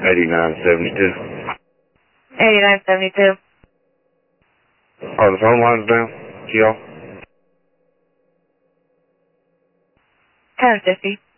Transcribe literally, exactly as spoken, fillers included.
eighty-nine seventy-two. eighty-nine seventy-two. Are the phone lines down to y'all? ten fifty.